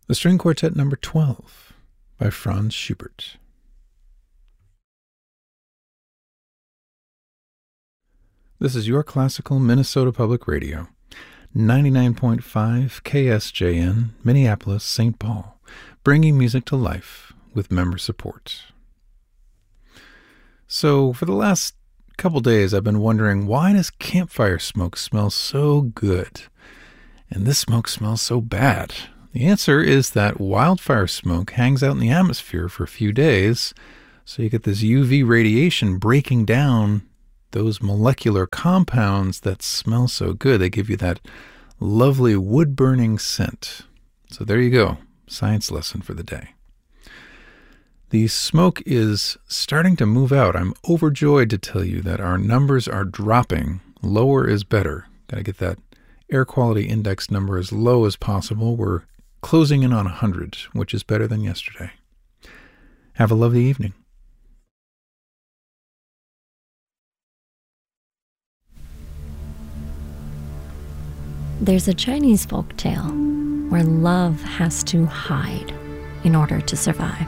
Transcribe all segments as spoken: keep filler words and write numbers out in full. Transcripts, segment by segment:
The String Quartet number twelve by Franz Schubert. This is your classical Minnesota Public Radio, ninety-nine point five K S J N, Minneapolis, Saint Paul, bringing music to life with member support. So, for the last couple days, I've been wondering, why does campfire smoke smell so good, and this smoke smells so bad? The answer is that wildfire smoke hangs out in the atmosphere for a few days, so you get this U V radiation breaking down those molecular compounds that smell so good. They give you that lovely wood-burning scent. So there you go, science lesson for the day. The smoke is starting to move out. I'm overjoyed to tell you that our numbers are dropping. Lower is better. Got to get that air quality index number as low as possible. We're closing in on one hundred, which is better than yesterday. Have a lovely evening. There's a Chinese folk tale where love has to hide in order to survive.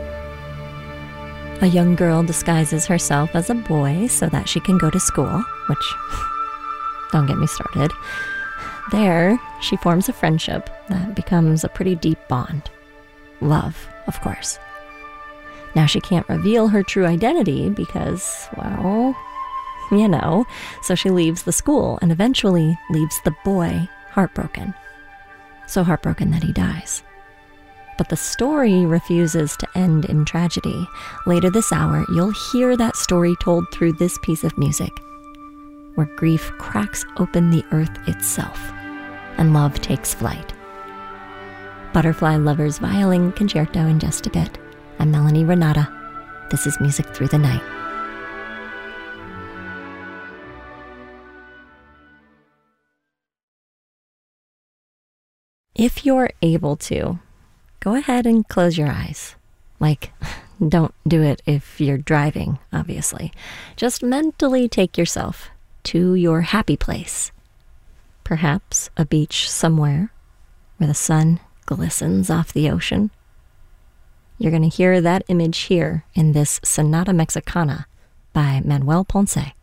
A young girl disguises herself as a boy so that she can go to school, which, don't get me started. There, she forms a friendship that becomes a pretty deep bond. Love, of course. Now she can't reveal her true identity because, well, you know, so she leaves the school and eventually leaves the boy heartbroken. So heartbroken that he dies. But the story refuses to end in tragedy. Later this hour, you'll hear that story told through this piece of music, where grief cracks open the earth itself, and love takes flight. Butterfly Lovers Violin Concerto in just a bit. I'm Melanie Renata. This is Music Through the Night. If you're able to, go ahead and close your eyes. Like, don't do it if you're driving, obviously. Just mentally take yourself to your happy place. Perhaps a beach somewhere where the sun glistens off the ocean. You're going to hear that image here in this Sonata Mexicana by Manuel Ponce.